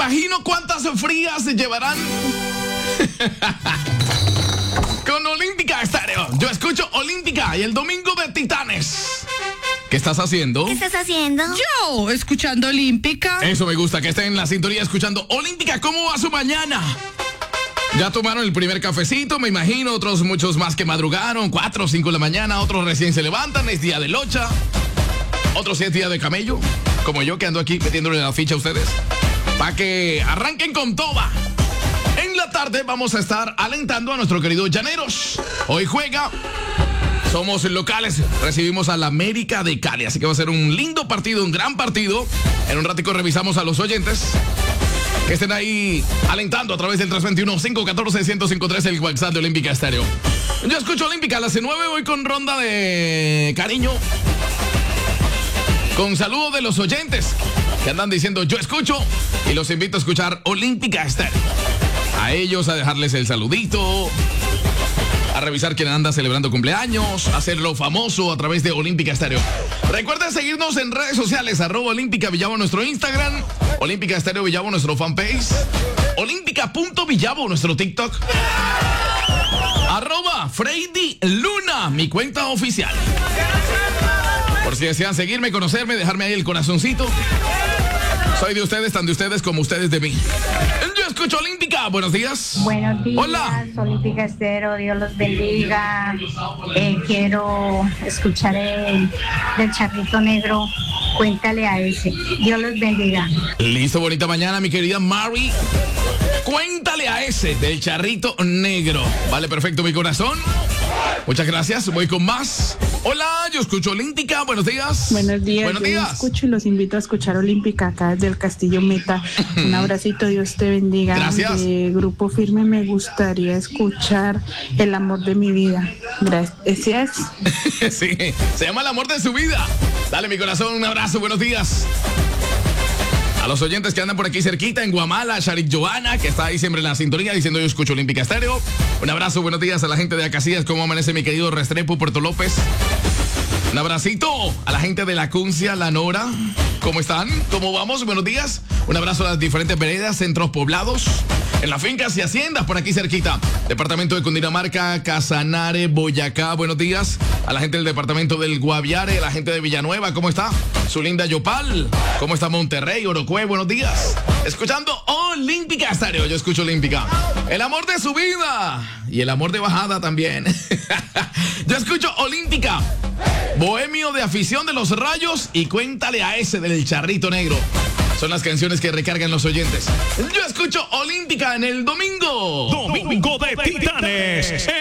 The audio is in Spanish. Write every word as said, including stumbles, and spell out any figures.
imagino cuántas frías se llevarán con Olímpica Estéreo. Yo escucho Olímpica y el domingo de Titanes. ¿Qué estás haciendo? ¿Qué estás haciendo? Yo, escuchando Olímpica. Eso me gusta, que estén en la sintonía escuchando Olímpica. ¿Cómo va su mañana? Ya tomaron el primer cafecito, me imagino. Otros muchos más que madrugaron, cuatro o cinco de la mañana. Otros recién se levantan, es día de locha. Otros sí es día de camello, como yo que ando aquí metiéndole la ficha a ustedes. Para que arranquen con toda. En la tarde vamos a estar alentando a nuestro querido Llaneros. Hoy juega... Somos locales, recibimos al América de Cali, así que va a ser un lindo partido, un gran partido. En un ratico revisamos a los oyentes que estén ahí alentando a través del tres dos uno, cinco uno cuatro, uno cero cinco tres, el WhatsApp de Olímpica Estéreo. Yo escucho Olímpica a las nueve, voy con ronda de cariño, con saludo de los oyentes que andan diciendo yo escucho, y los invito a escuchar Olímpica Estéreo. A ellos a dejarles el saludito, a revisar quién anda celebrando cumpleaños, a hacerlo famoso a través de Olímpica Estéreo. Recuerden seguirnos en redes sociales, arroba Olímpica Villavo nuestro Instagram, Olímpica Estéreo Villavo nuestro fanpage, olímpica.villavo nuestro TikTok, arroba Freddy Luna, mi cuenta oficial. Por si desean seguirme, conocerme, dejarme ahí el corazoncito. Soy de ustedes, tan de ustedes como ustedes de mí. Yo escucho Olímpica, buenos días. Buenos días. Hola. Olímpica Estéreo, Dios los bendiga. Eh, quiero escuchar el del Charrito Negro. Cuéntale a ese. Dios los bendiga. Listo, bonita mañana, mi querida Mari. Cuéntale a ese del Charrito Negro. Vale, perfecto, mi corazón. Muchas gracias, voy con más. Hola, yo escucho Olímpica, buenos días. Buenos días, Buenos yo días. escucho y los invito a escuchar Olímpica acá desde el Castillo Meta. Un abracito, Dios te bendiga. Gracias. De Grupo Firme me gustaría escuchar El amor de mi vida. Gracias. Sí, se llama El amor de su vida. Dale, mi corazón, un abrazo, buenos días. A los oyentes que andan por aquí cerquita, en Guamala, Sharik Joana, que está ahí siempre en la sintonía diciendo yo escucho Olímpica Estéreo. Un abrazo, buenos días a la gente de Acacias. ¿Cómo amanece mi querido Restrepo, Puerto López? Un abracito a la gente de La Cuncia, La Nora. ¿Cómo están? ¿Cómo vamos? Buenos días. Un abrazo a las diferentes veredas, centros poblados, en las fincas y haciendas por aquí cerquita. Departamento de Cundinamarca, Casanare, Boyacá. Buenos días a la gente del departamento del Guaviare, la gente de Villanueva. ¿Cómo está? Su linda Yopal. ¿Cómo está Monterrey, Orocue? Buenos días. Escuchando Olímpica Estéreo. Yo escucho Olímpica. El amor de su vida. Y el amor de bajada también. Yo escucho Olímpica. Bohemio de afición de los Rayos y Cuéntale a ese del Charrito Negro. Son las canciones que recargan los oyentes. Yo escucho Olímpica en el domingo. Domingo de Titanes.